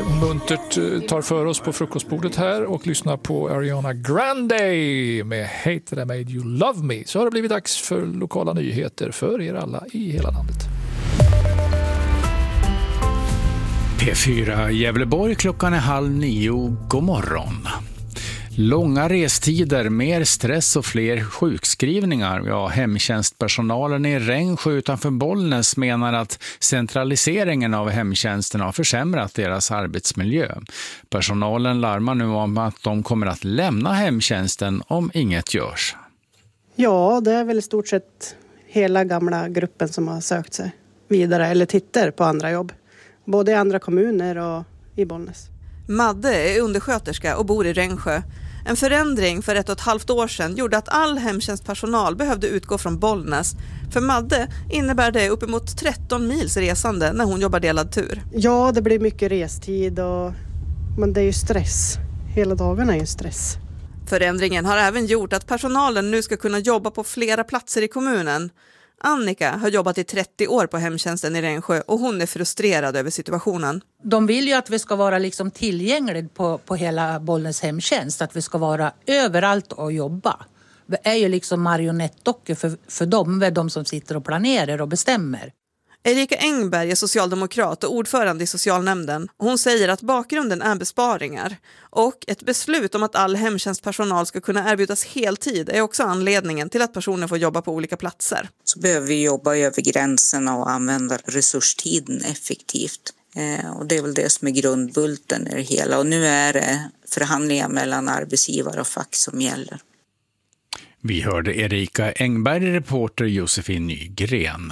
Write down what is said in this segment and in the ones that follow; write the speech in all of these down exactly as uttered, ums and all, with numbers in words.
muntert tar för oss på frukostbordet här och lyssnar på Ariana Grande med Hate That I Made You Love Me. Så har det blivit dags för lokala nyheter för er alla i hela landet. P fyra Gävleborg, klockan är halv nio. God morgon. Långa restider, mer stress och fler sjukskrivningar. Ja, hemtjänstpersonalen i Rengsjö utanför Bollnäs menar att centraliseringen av hemtjänsten har försämrat deras arbetsmiljö. Personalen larmar nu om att de kommer att lämna hemtjänsten om inget görs. Ja, det är väl i stort sett hela gamla gruppen som har sökt sig vidare eller tittar på andra jobb. Både i andra kommuner och i Bollnäs. Madde är undersköterska och bor i Rengsjö. En förändring för ett och ett halvt år sedan gjorde att all hemtjänstpersonal behövde utgå från Bollnäs. För Madde innebär det uppemot tretton mils resande när hon jobbar delad tur. Ja, det blir mycket restid, och... men det är ju stress. Hela dagarna är ju stress. Förändringen har även gjort att personalen nu ska kunna jobba på flera platser i kommunen. Annika har jobbat i trettio år på hemtjänsten i Rengsjö och hon är frustrerad över situationen. De vill ju att vi ska vara liksom tillgängliga på, på hela Bollnäs hemtjänst. Att vi ska vara överallt och jobba. Vi är ju liksom marionettdockor för, för dem, de som sitter och planerar och bestämmer. Erika Engberg är socialdemokrat och ordförande i socialnämnden. Hon säger att bakgrunden är besparingar. Och ett beslut om att all hemtjänstpersonal ska kunna erbjudas heltid är också anledningen till att personer får jobba på olika platser. Så behöver vi jobba över gränserna och använda resurstiden effektivt. Eh, och det är väl det som är grundbulten i det hela. Och nu är det förhandlingar mellan arbetsgivare och fack som gäller. Vi hörde Erika Engberg, reporter Josefin Nygren.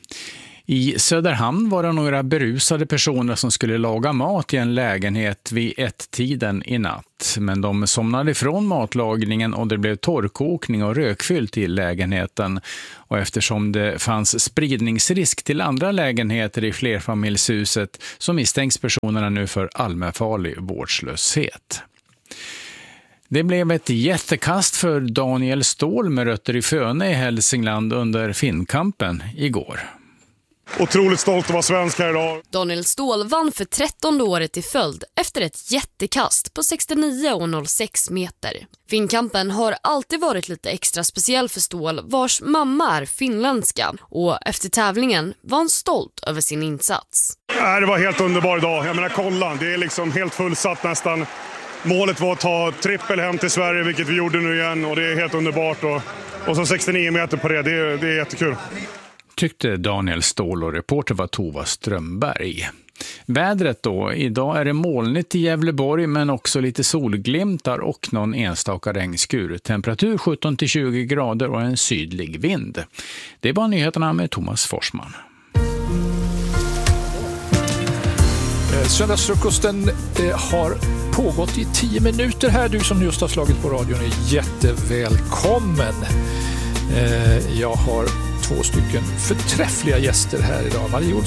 I Söderhamn var det några berusade personer som skulle laga mat i en lägenhet vid ett-tiden i natt. Men de somnade ifrån matlagningen och det blev torrkokning och rökfyllt i lägenheten. Och eftersom det fanns spridningsrisk till andra lägenheter i flerfamiljshuset så misstänks personerna nu för allmänfarlig vårdslöshet. Det blev ett jättekast för Daniel Ståhl med rötter i Föne i Hälsingland under Finnkampen igår. Otroligt stolt att vara svensk här idag. Daniel Ståhl vann för trettonde året i följd efter ett jättekast på sextionio komma noll sex meter. Finnkampen har alltid varit lite extra speciell för Ståhl, vars mamma är finländska. Och efter tävlingen var han stolt över sin insats. Äh, det var helt underbar idag. Jag menar, kolla, det är liksom helt fullsatt nästan. Målet var att ta trippel hem till Sverige, vilket vi gjorde nu igen. Och det är helt underbart. Och, och så sextionio meter på det, det är, det är jättekul. Tyckte Daniel Ståhl och reporter var Tova Strömberg. Vädret då, idag är det molnigt i Gävleborg men också lite solglimtar och någon enstaka regnskur. Temperatur sjutton till tjugo grader och en sydlig vind. Det var nyheterna med Thomas Forsman. Söndagsfrukosten har pågått i tio minuter här. Du som just har slagit på radion är jättevälkommen. Jag har två stycken förträffliga gäster här idag. Marie